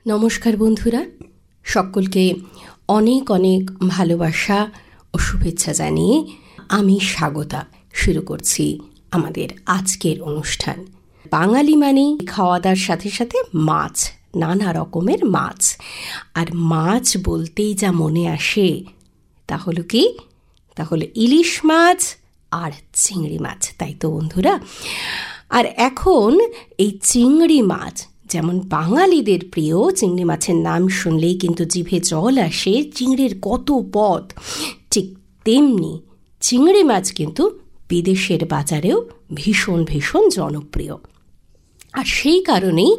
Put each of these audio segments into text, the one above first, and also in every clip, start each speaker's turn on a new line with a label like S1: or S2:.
S1: নমস্কার বন্ধুরা, সকলকে অনেক অনেক ভালোবাসা ও শুভেচ্ছা জানিয়ে আমি স্বাগতা শুরু করছি আমাদের আজকের অনুষ্ঠান। বাঙালি মানেই খাওয়া দাওয়ার সাথে সাথে মাছ, নানা রকমের মাছ। আর মাছ বলতেই যা মনে আসে তা হলো কি? তাহলে ইলিশ মাছ আর চিংড়ি মাছ, তাই তো বন্ধুরা? আর এখন এই চিংড়ি মাছ যেমন বাঙালিদের প্রিয়, চিংড়ি মাছের নাম শুনলেই কিন্তু জিভে জল আসে, চিংড়ির কত পদ, ঠিক তেমনি চিংড়ি মাছ কিন্তু বিদেশের বাজারেও ভীষণ ভীষণ জনপ্রিয়। আর সেই কারণেই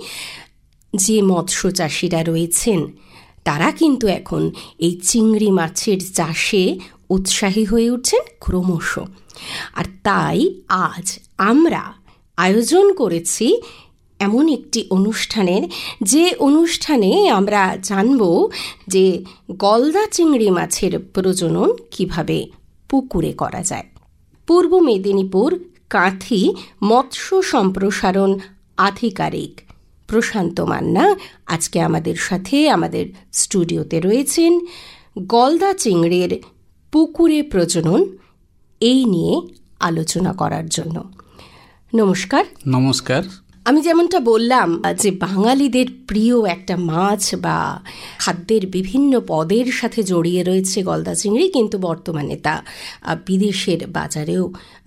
S1: যে মৎস্য চাষিরা রয়েছেন তারা কিন্তু এখন এই চিংড়ি মাছের চাষে উৎসাহী হয়ে উঠছেন ক্রমশ। আর তাই আজ আমরা আয়োজন করেছি এমন একটি অনুষ্ঠানের, যে অনুষ্ঠানে আমরা জানব যে গলদা চিংড়ি মাছের প্রজনন কিভাবে পুকুরে করা যায়। পূর্ব মেদিনীপুর কাঁথি মৎস্য সম্প্রসারণ আধিকারিক প্রশান্ত মান্না আজকে আমাদের সাথে আমাদের স্টুডিওতে রয়েছেন গলদা চিংড়ির পুকুরে প্রজনন এই নিয়ে আলোচনা করার জন্য। নমস্কার।
S2: নমস্কার।
S1: আমি যেমনটা বললাম যে বাঙালিদের প্রিয় একটা মাছ বা খাদ্যের বিভিন্ন পদের সাথে জড়িয়ে রয়েছে গলদা চিংড়ি, কিন্তু বর্তমানে তা বিদেশের বাজারেও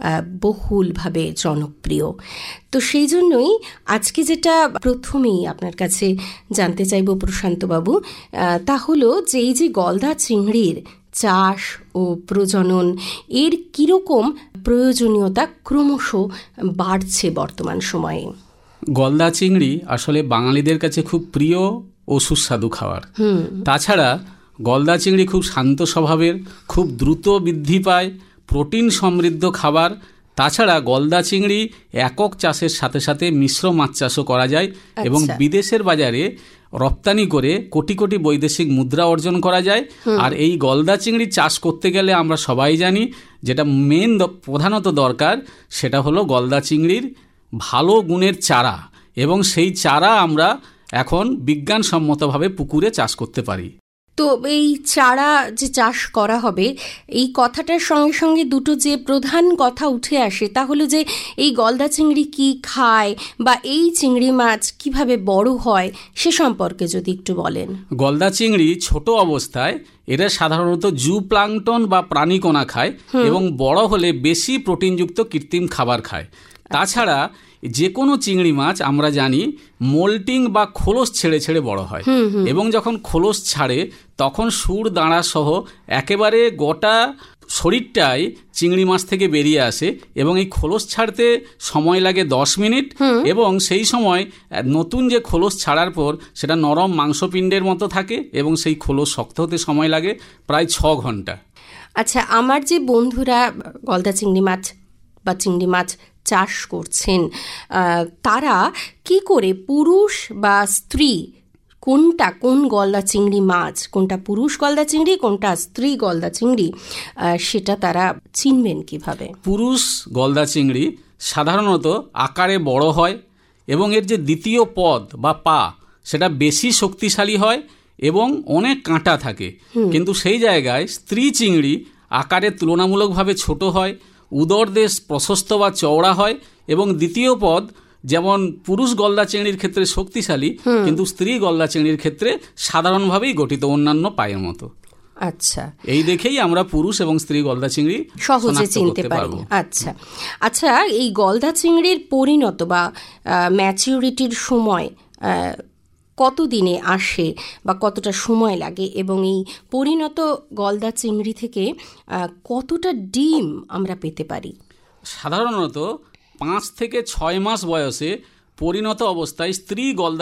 S1: বহুলভাবে জনপ্রিয়। তো সেই জন্যই আজকে যেটা প্রথমেই আপনার কাছে জানতে চাইব প্রশান্তবাবু, তা হলো যে এই যে গলদা চিংড়ির চাষ ও প্রজনন, এর কীরকম প্রয়োজনীয়তা ক্রমশ বাড়ছে বর্তমান সময়ে?
S2: গলদা চিংড়ি আসলে বাঙালিদের কাছে খুব প্রিয় ও সুস্বাদু খাবার। তাছাড়া গলদা চিংড়ি খুব শান্ত স্বভাবের, খুব দ্রুত বৃদ্ধি পায়, প্রোটিন সমৃদ্ধ খাবার। তাছাড়া গলদা চিংড়ি একক চাষের সাথে সাথে মিশ্র মাছ চাষও করা যায় এবং বিদেশের বাজারে রপ্তানি করে কোটি কোটি বৈদেশিক মুদ্রা অর্জন করা যায়। আর এই গলদা চিংড়ি চাষ করতে গেলে আমরা সবাই জানি যেটা মেন প্রধানত দরকার, সেটা হলো গলদা চিংড়ির ভালো গুণের চারা, এবং সেই চারা আমরা এখন বিজ্ঞানসম্মতভাবে পুকুরে চাষ করতে পারি।
S1: তো এই চারা যে চাষ করা হবে, এই কথাটার সঙ্গে সঙ্গে দুটো যে প্রধান কথা উঠে আসে তা হলো যে এই গলদা চিংড়ি কি খায় বা এই চিংড়ি মাছ কিভাবে বড় হয় সে সম্পর্কে যদি একটু বলেন।
S2: গলদা চিংড়ি ছোট অবস্থায় এরা সাধারণত জুপ্লাঙ্কটন বা প্রাণীকণা খায় এবং বড় হলে বেশি প্রোটিনযুক্ত কৃত্রিম খাবার খায়। তাছাড়া যে কোনো চিংড়ি মাছ আমরা জানি মোল্টিং বা খোলস ছেড়ে ছেড়ে বড় হয়, এবং যখন খোলস ছাড়ে তখন সুর দাঁড়া সহ একেবারে গোটা শরীরটাই চিংড়ি মাছ থেকে বেরিয়ে আসে, এবং এই খোলস ছাড়তে সময় লাগে 10 মিনিট, এবং সেই সময় নতুন যে খোলস ছাড়ার পর সেটা নরম মাংসপিণ্ডের মতো থাকে এবং সেই খোলস শক্ত হতে সময় লাগে প্রায় 6 ঘন্টা।
S1: আচ্ছা, আমার যে বন্ধুরা গলদা চিংড়ি মাছ বা চিংড়ি মাছ চাষ করছেন, তারা কি করে পুরুষ বা স্ত্রী কোন গলদা চিংড়ি মাছ, কোনটা পুরুষ গলদা চিংড়ি, কোনটা স্ত্রী গলদা চিংড়ি, সেটা তারা চিনবেন কিভাবে?
S2: পুরুষ গলদা চিংড়ি সাধারণত আকারে বড় হয় এবং এর যে দ্বিতীয় পদ বা পা সেটা বেশি শক্তিশালী হয় এবং অনেক কাঁটা থাকে। কিন্তু সেই জায়গায় স্ত্রী চিংড়ি আকারে তুলনামূলকভাবে ছোট হয়, উদরদেশ প্রশস্ত বা চওড়া হয়, এবং দ্বিতীয় পদ যেমন পুরুষ গলদা চিংড়ির ক্ষেত্রে শক্তিশালী, কিন্তু স্ত্রী গলদা চিংড়ির ক্ষেত্রে সাধারণভাবেই গঠিত, অন্যান্য পায়ের মতো।
S1: আচ্ছা,
S2: এই দেখেই আমরা পুরুষ এবং স্ত্রী গলদা চিংড়ি
S1: সহজে চিনতে পারবো। আচ্ছা, এই গলদা চিংড়ির পরিণত বা ম্যাচিউরিটির সময় কতদিনে আসে বা কতটা সময় লাগে, এবং এই পরিণত গলদা চিংড়ি থেকে কতটা ডিম আমরা পেতে পারি?
S2: সাধারণত 5 থেকে 6 মাস বয়সে পরিণত অবস্থায় স্ত্রী গলদা